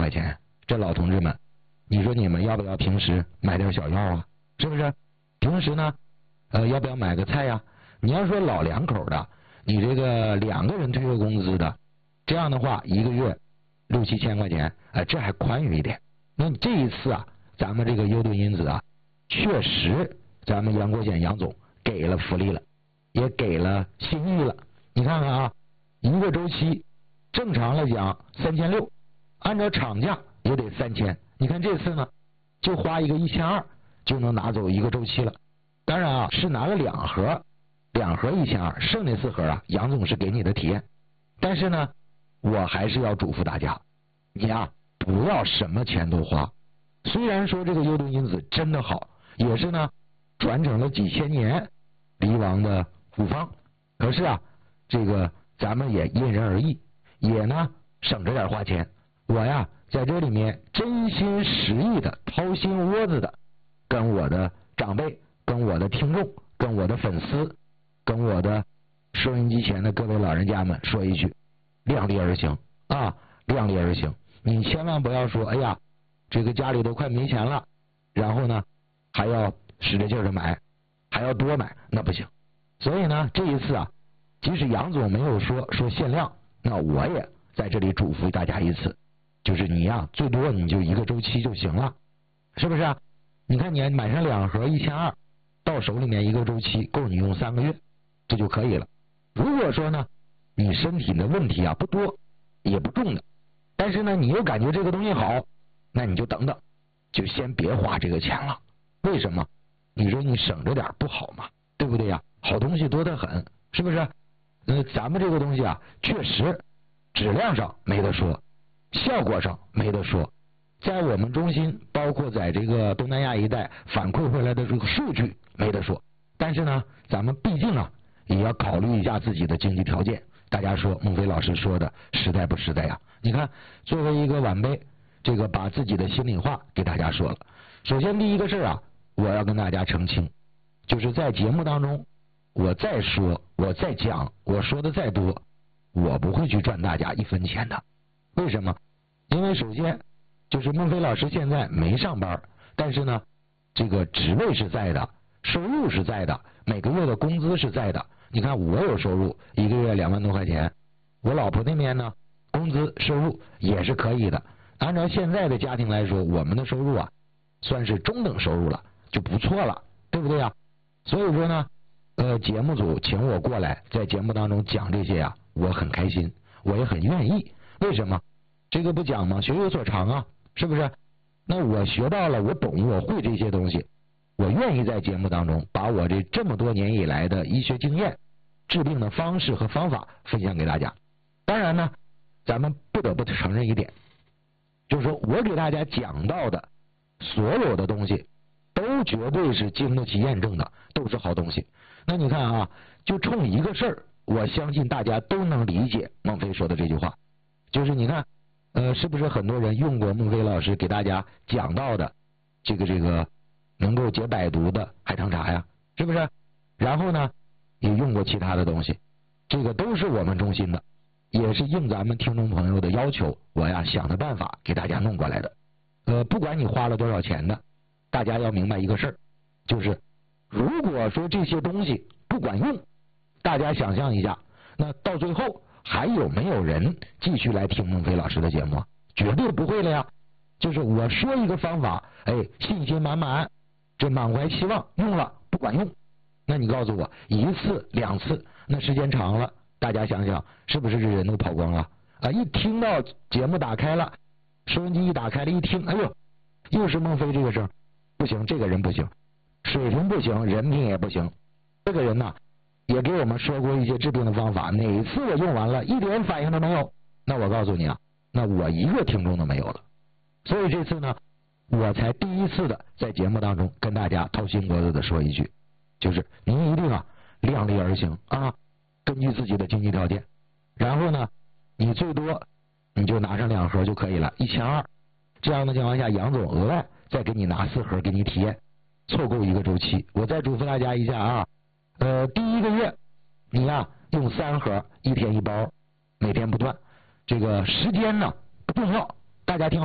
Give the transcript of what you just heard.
块钱，这老同志们，你说你们要不要平时买点小药啊？是不是？平时呢，要不要买个菜呀？你要说老两口的，你这个2个人退休工资的，这样的话1个月6、7千块钱，这还宽裕一点。那这一次啊，咱们这个优盾因子啊，确实咱们杨国显杨总给了福利了，也给了心意了。你看看啊，1个周期正常来讲3600，按照厂价也得3000。你看这次呢，就花一个1200就能拿走1个周期了。当然啊，是拿了2盒，2盒1200，剩那4盒啊，杨总是给你的体验。但是呢，我还是要嘱咐大家，你啊不要什么钱都花。虽然说这个优盾因子真的好，也是呢传承了几千年黎王的古方，可是啊，这个咱们也因人而异，也呢省着点花钱。我呀在这里面真心实意的、掏心窝子的跟我的长辈、跟我的听众、跟我的粉丝、跟我的收音机前的各位老人家们说一句，量力而行啊，量力而行。你千万不要说，哎呀，这个家里都快没钱了，然后呢还要使着劲的买，还要多买，那不行。所以呢，这一次啊，即使杨总没有说限量，那我也在这里嘱咐大家一次，就是你呀，最多你就1个周期就行了，是不是啊？你看你买上2盒1200，到手里面1个周期够你用3个月，这就可以了。如果说呢，你身体的问题啊不多也不重的，但是呢你又感觉这个东西好，那你就等等，就先别花这个钱了。为什么？你说你省着点不好吗？对不对呀？好东西多得很，是不是？咱们这个东西啊，确实质量上没得说，效果上没得说，在我们中心，包括在这个东南亚一带反馈回来的这个数据没得说。但是呢，咱们毕竟啊，也要考虑一下自己的经济条件。大家说孟非老师说的实在不实在呀？你看，作为一个晚辈，这个把自己的心里话给大家说了。首先第一个事啊，我要跟大家澄清，就是在节目当中，我再说，我再讲，我说的再多，我不会去赚大家1分钱的。为什么？因为首先就是孟非老师现在没上班，但是呢，这个职位是在的，收入是在的，每个月的工资是在的。你看我有收入，1个月2万多块钱，我老婆那边呢，工资收入也是可以的。按照现在的家庭来说，我们的收入啊，算是中等收入了，就不错了，对不对呀？所以说呢，节目组请我过来在节目当中讲这些呀，我很开心，我也很愿意。为什么？这个不讲吗？学有所长啊，是不是？那我学到了，我懂，我会这些东西，我愿意在节目当中把我这么多年以来的医学经验、治病的方式和方法分享给大家。当然呢，咱们不得不承认一点，就是说我给大家讲到的所有的东西都绝对是经得起验证的，都是好东西。那你看啊，就冲一个事儿，我相信大家都能理解孟非说的这句话，就是你看是不是很多人用过孟非老师给大家讲到的这个能够解百毒的海棠茶呀，是不是？然后呢也用过其他的东西，这个都是我们中心的，也是应咱们听众朋友的要求，我呀想的办法给大家弄过来的。不管你花了多少钱的，大家要明白一个事儿，就是如果说这些东西不管用，大家想象一下，那到最后还有没有人继续来听孟非老师的节目？绝对不会了呀。就是我说一个方法，信心满满，这满怀期望，用了不管用，那你告诉我1次2次，那时间长了，大家想想是不是这人都跑光了啊？一听到节目打开了，收音机一打开了，一听，哎呦，又是孟非这个声，不行，这个人不行，水平不行，人品也不行。这个人呢，也给我们说过一些治病的方法，哪次我用完了一点反应都没有，那我告诉你啊，那我一个听众都没有了。所以这次呢，我才第一次的在节目当中跟大家掏心窝子的说一句，就是您一定啊量力而行啊，根据自己的经济条件，然后呢，你最多你就拿上2盒就可以了，1200。这样的情况下，杨总额外再给你拿4盒给你体验，凑够1个周期。我再嘱咐大家一下啊，第1个月你呀用3盒，1天1包，每天不断。这个时间呢不重要，大家听好。